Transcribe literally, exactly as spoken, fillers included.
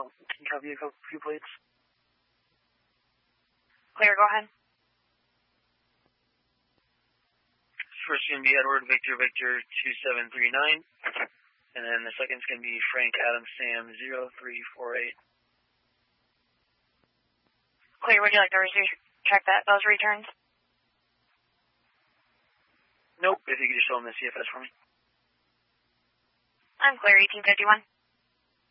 Uh, can you copy a couple, few plates? Clear, go ahead. First going to be Edward Victor Victor two seven three nine, and then the second's going to be Frank Adam Sam zero three four eight. Clear, would you like to receive, check that, those returns? Nope, if you could just show them the C F S for me. I'm clear, eighteen fifty-one.